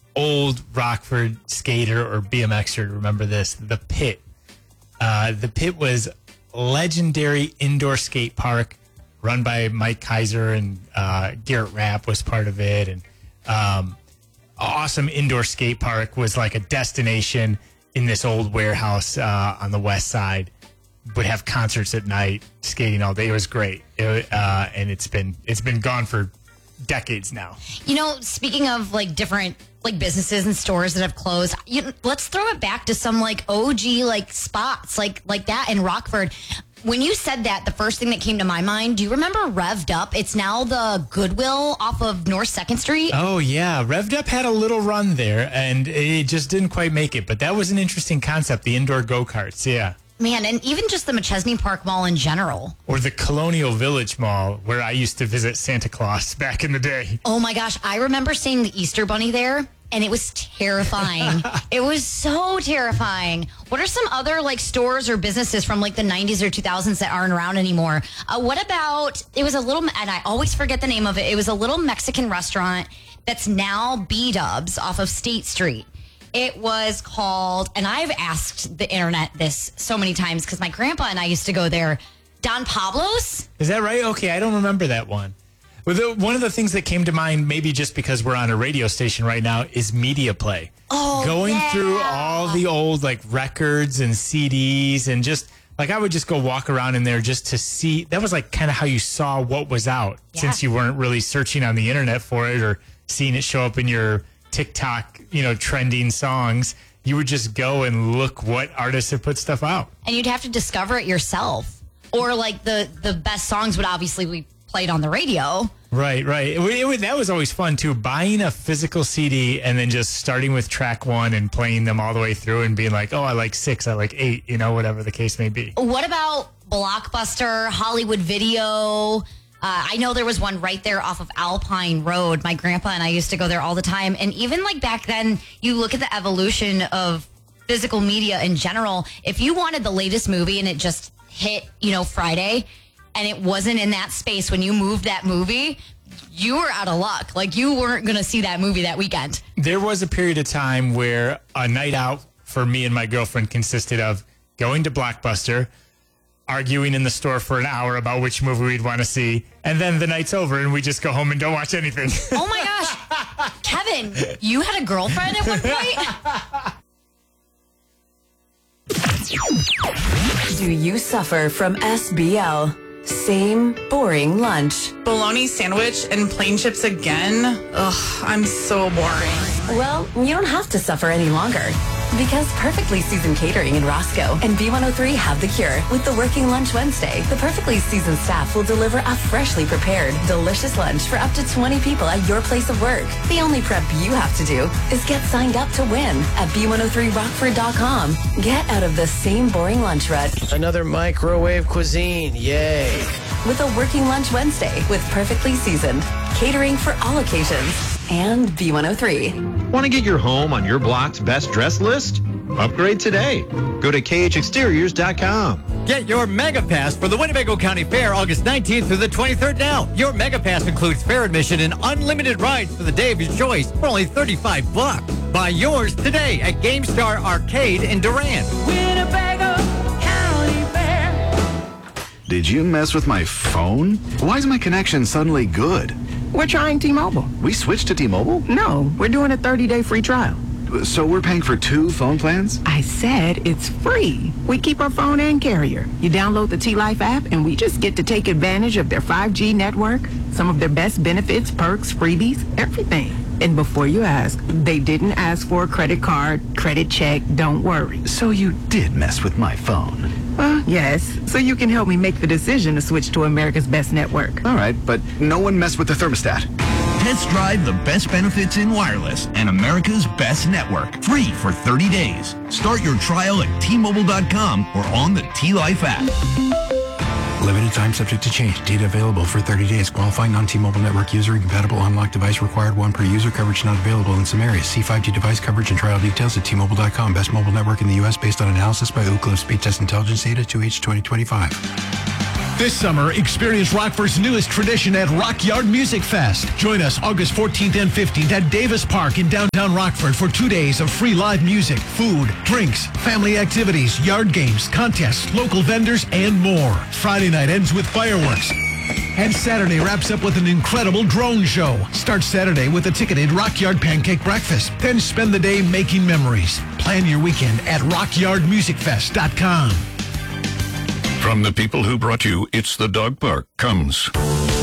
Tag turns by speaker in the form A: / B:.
A: old Rockford skater or BMXer remember this. The Pit. The Pit was legendary indoor skate park run by Mike Kaiser, and Garrett Rapp was part of it. And awesome indoor skate park, was like a destination in this old warehouse on the west side. Would have concerts at night, skating all day. It was great. And it's been gone for decades now.
B: You know, speaking of like different like businesses and stores that have closed, let's throw it back to some like OG like spots like that in Rockford. When you said that, the first thing that came to my mind, do you remember Revved Up? It's now the Goodwill off of North 2nd Street.
A: Oh, yeah. Revved Up had a little run there, and it just didn't quite make it. But that was an interesting concept, the indoor go-karts, yeah.
B: Man, and even just the McChesney Park Mall in general.
A: Or the Colonial Village Mall, where I used to visit Santa Claus back in the day.
B: Oh, my gosh. I remember seeing the Easter Bunny there. And it was terrifying. It was so terrifying. What are some other like stores or businesses from like the 90s or 2000s that aren't around anymore? What about, it was a little, and I always forget the name of it. It was a little Mexican restaurant that's now B-Dubs off of State Street. It was called, and I've asked the internet this so many times because my grandpa and I used to go there, Don Pablo's.
A: Is that right? Okay, I don't remember that one. Well, one of the things that came to mind, maybe just because we're on a radio station right now, is Media Play.
B: Oh,
A: going through all the old like records and CDs, and just like I would just go walk around in there just to see. That was like kind of how you saw what was out, since you weren't really searching on the internet for it or seeing it show up in your TikTok, trending songs. You would just go and look what artists have put stuff out,
B: and you'd have to discover it yourself. Or like the best songs would obviously be played on the radio.
A: Right. That was always fun, too. Buying a physical CD and then just starting with track one and playing them all the way through and being like, oh, I like 6, I like 8, whatever the case may be.
B: What about Blockbuster, Hollywood Video? I know there was one right there off of Alpine Road. My grandpa and I used to go there all the time. And even like back then, you look at the evolution of physical media in general. If you wanted the latest movie and it just hit, Friday, and it wasn't in that space when you moved that movie, you were out of luck. Like, you weren't going to see that movie that weekend.
A: There was a period of time where a night out for me and my girlfriend consisted of going to Blockbuster, arguing in the store for an hour about which movie we'd want to see, and then the night's over and we just go home and don't watch anything.
B: Oh, my gosh. Kevin, you had a girlfriend at one point?
C: Do you suffer from SBL? Same boring lunch.
D: Bologna sandwich and plain chips again? Ugh, I'm so boring.
C: Well, you don't have to suffer any longer. Because Perfectly Seasoned Catering in Roscoe and B103 have the cure. With the Working Lunch Wednesday, the Perfectly Seasoned staff will deliver a freshly prepared, delicious lunch for up to 20 people at your place of work. The only prep you have to do is get signed up to win at B103Rockford.com. Get out of the same boring lunch rut.
E: Another microwave cuisine, yay.
C: With a Working Lunch Wednesday with Perfectly Seasoned. Catering for all occasions. And B103.
F: Want to get your home on your block's best dress list? Upgrade today. Go to khexteriors.com.
G: Get your Mega Pass for the Winnebago County Fair August 19th through the 23rd now. Your Mega Pass includes fair admission and unlimited rides for the day of your choice for only $35. Buy yours today at GameStar Arcade in Durand.
H: Winnebago County Fair.
I: Did you mess with my phone? Why is my connection suddenly good?
J: We're trying T-Mobile.
I: We switched to T-Mobile?
J: No, we're doing a 30-day free trial.
I: So we're paying for 2 phone plans?
J: I said it's free. We keep our phone and carrier. You download the T-Life app and we just get to take advantage of their 5G network, some of their best benefits, perks, freebies, everything. And before you ask, they didn't ask for a credit card, credit check, don't worry.
I: So you did mess with my phone?
J: Well, yes. So you can help me make the decision to switch to America's best network.
I: All right, but no one messed with the thermostat.
K: Test drive the best benefits in wireless and America's best network. Free for 30 days. Start your trial at T-Mobile.com or on the T-Life app.
L: Limited time subject to change. Data available for 30 days. Qualifying non-T-Mobile network user. Incompatible unlocked device required. 1 per user. Coverage not available in some areas. See 5G device coverage and trial details at T-Mobile.com. Best mobile network in the U.S. based on analysis by Ookla Speed Test Intelligence Data 2H 2025.
M: This summer, experience Rockford's newest tradition at Rockyard Music Fest. Join us August 14th and 15th at Davis Park in downtown Rockford for 2 days of free live music, food, drinks, family activities, yard games, contests, local vendors, and more. Friday night ends with fireworks. And Saturday wraps up with an incredible drone show. Start Saturday with a ticketed Rockyard Pancake Breakfast. Then spend the day making memories. Plan your weekend at rockyardmusicfest.com.
N: From the people who brought you It's the Dog Park comes